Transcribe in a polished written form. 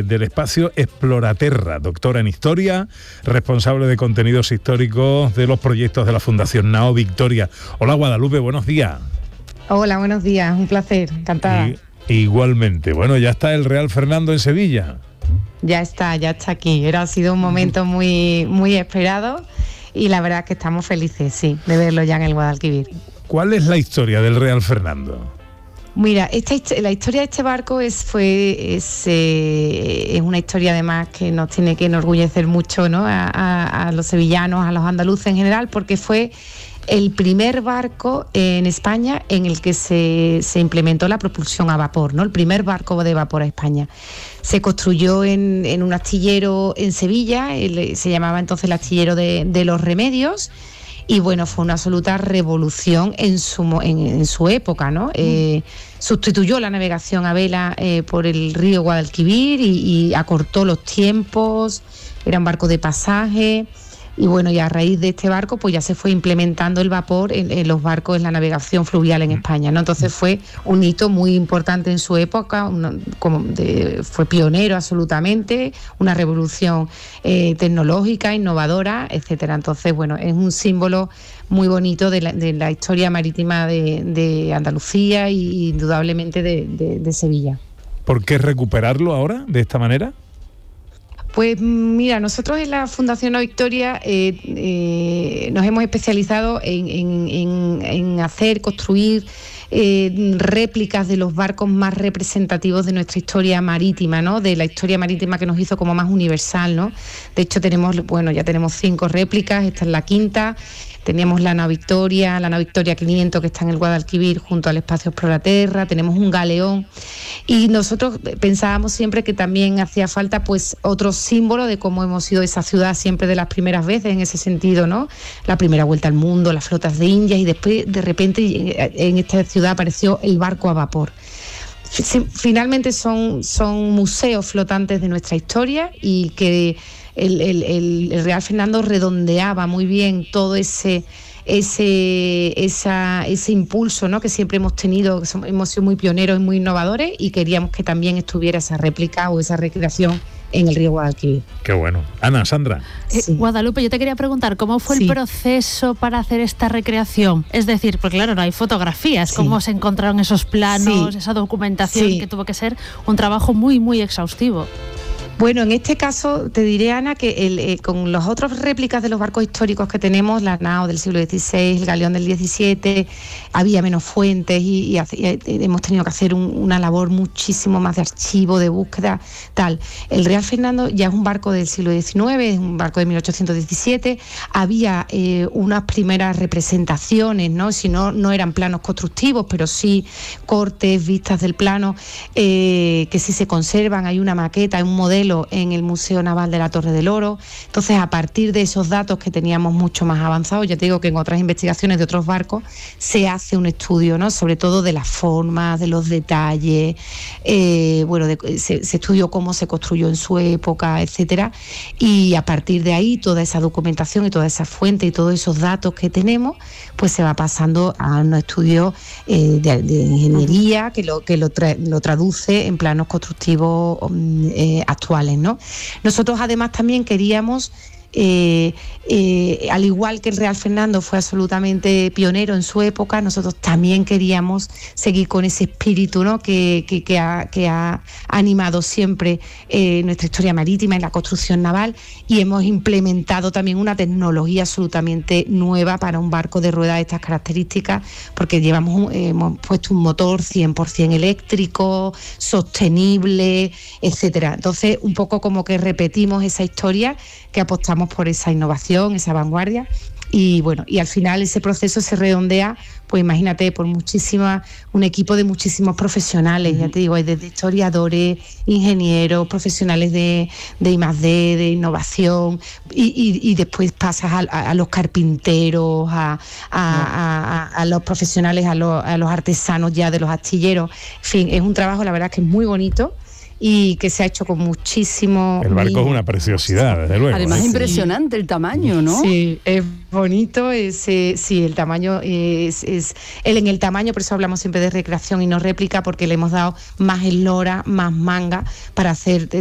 del espacio Exploraterra, doctora en Historia, responsable de contenidos históricos de los proyectos de la Fundación Nao Victoria. Hola Guadalupe, buenos días. Hola, buenos días, un placer, encantada. Igualmente, bueno, ya está el Real Fernando en Sevilla. Ya está aquí. Ha sido un momento muy, muy esperado y la verdad que estamos felices, sí, de verlo ya en el Guadalquivir. ¿Cuál es la historia del Real Fernando? Mira, la historia de este barco es una historia además que nos tiene que enorgullecer mucho, ¿no? A los sevillanos, a los andaluces en general, porque fue el primer barco en España en el que se implementó la propulsión a vapor, ¿no? El primer barco de vapor a España. Se construyó en un astillero en Sevilla, se llamaba entonces el astillero de los Remedios. Y bueno, fue una absoluta revolución en su época, ¿no? Sustituyó la navegación a vela por el río Guadalquivir y acortó los tiempos, era un barco de pasaje. Y bueno, y a raíz de este barco pues ya se fue implementando el vapor en los barcos, en la navegación fluvial en España, ¿no? Entonces fue un hito muy importante en su época, fue pionero absolutamente, una revolución tecnológica, innovadora, etcétera. Entonces, bueno, es un símbolo muy bonito de la historia marítima de Andalucía y indudablemente de Sevilla. ¿Por qué recuperarlo ahora de esta manera? Pues mira, nosotros en la Fundación Nao Victoria nos hemos especializado en construir réplicas de los barcos más representativos de nuestra historia marítima, ¿no? De la historia marítima que nos hizo como más universal, ¿no? De hecho ya tenemos 5 réplicas, esta es la 5ª. Teníamos la Nao Victoria 500 que está en el Guadalquivir junto al espacio Exploraterra, tenemos un galeón y nosotros pensábamos siempre que también hacía falta pues otro símbolo de cómo hemos sido esa ciudad siempre de las primeras veces en ese sentido, ¿no? La primera vuelta al mundo, las flotas de Indias y después de repente en esta ciudad apareció el barco a vapor. Finalmente son museos flotantes de nuestra historia y que el Real Fernando redondeaba muy bien todo ese impulso, ¿no? Que siempre hemos tenido, hemos sido muy pioneros y muy innovadores y queríamos que también estuviera esa réplica o esa recreación en el río Guadalquivir. Qué bueno. Ana, Sandra. Sí. Guadalupe, yo te quería preguntar, ¿cómo fue el proceso para hacer esta recreación? Es decir, pues claro, no hay fotografías, ¿cómo se encontraron esos planos, esa documentación que tuvo que ser un trabajo muy, muy exhaustivo? Bueno, en este caso te diré, Ana, que con las otras réplicas de los barcos históricos que tenemos, la Nao del siglo XVI, el Galeón del XVII, había menos fuentes y hemos tenido que hacer una labor muchísimo más de archivo, de búsqueda, tal. El Real Fernando ya es un barco del siglo XIX, es un barco de 1817, había unas primeras representaciones, ¿no? Si no eran planos constructivos, pero sí cortes, vistas del plano, que sí se conservan, hay una maqueta, hay un modelo en el Museo Naval de la Torre del Oro. Entonces, a partir de esos datos que teníamos mucho más avanzados, ya te digo que en otras investigaciones de otros barcos se hace un estudio, ¿no? Sobre todo de las formas, de los detalles, se estudió cómo se construyó en su época, etcétera, y a partir de ahí toda esa documentación y toda esa fuente y todos esos datos que tenemos, pues se va pasando a un estudio de ingeniería que lo traduce en planos constructivos actuales, ¿no? Nosotros además también queríamos, al igual que el Real Fernando fue absolutamente pionero en su época, nosotros también queríamos seguir con ese espíritu, ¿no? que ha animado siempre nuestra historia marítima y la construcción naval, y hemos implementado también una tecnología absolutamente nueva para un barco de ruedas de estas características, porque hemos puesto un motor 100% eléctrico, sostenible, etcétera. Entonces, un poco como que repetimos esa historia, que apostamos por esa innovación, esa vanguardia, y bueno, y al final ese proceso se redondea, pues imagínate, por un equipo de muchísimos profesionales, ya te digo, hay desde historiadores, ingenieros, profesionales de I+D, de innovación, y después pasas a los carpinteros, a los profesionales, a los artesanos ya de los astilleros. En fin, es un trabajo, la verdad, que es muy bonito y que se ha hecho con muchísimo... El barco es una preciosidad, desde luego. Además, impresionante el tamaño, ¿no? Sí, es bonito, el tamaño es en el tamaño, por eso hablamos siempre de recreación y no réplica, porque le hemos dado más eslora, más manga para hacer